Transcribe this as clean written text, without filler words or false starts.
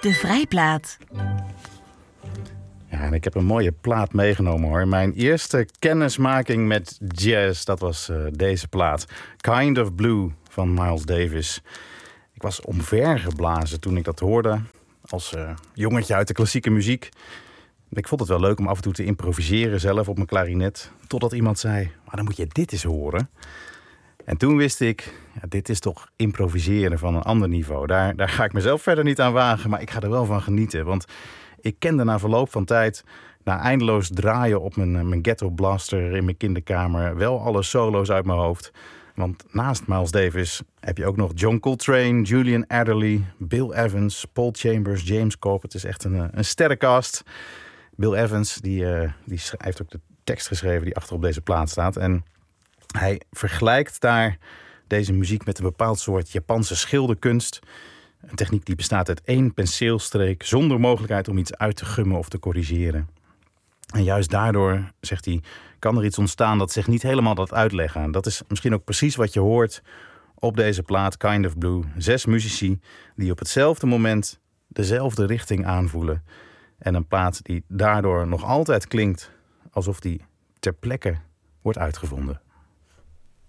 De Vrijplaat. Ja, en ik heb een mooie plaat meegenomen hoor. Mijn eerste kennismaking met jazz, dat was deze plaat. Kind of Blue van Miles Davis. Ik was omvergeblazen toen ik dat hoorde. Als jongetje uit de klassieke muziek. Ik vond het wel leuk om af en toe te improviseren zelf op mijn klarinet. Totdat iemand zei, maar dan moet je dit eens horen. En toen wist ik, ja, dit is toch improviseren van een ander niveau. Daar ga ik mezelf verder niet aan wagen, maar ik ga er wel van genieten. Want ik kende na verloop van tijd, na eindeloos draaien op mijn ghetto blaster in mijn kinderkamer, wel alle solo's uit mijn hoofd. Want naast Miles Davis heb je ook nog John Coltrane, Julian Adderley, Bill Evans, Paul Chambers, James Cobb. Het is echt een sterrencast. Bill Evans die heeft ook de tekst geschreven die achter op deze plaat staat. En hij vergelijkt daar deze muziek met een bepaald soort Japanse schilderkunst. Een techniek die bestaat uit 1 penseelstreek zonder mogelijkheid om iets uit te gummen of te corrigeren. En juist daardoor, zegt hij, kan er iets ontstaan dat zich niet helemaal laat uitleggen. En dat is misschien ook precies wat je hoort op deze plaat Kind of Blue. 6 muzici die op hetzelfde moment dezelfde richting aanvoelen. En een plaat die daardoor nog altijd klinkt alsof die ter plekke wordt uitgevonden.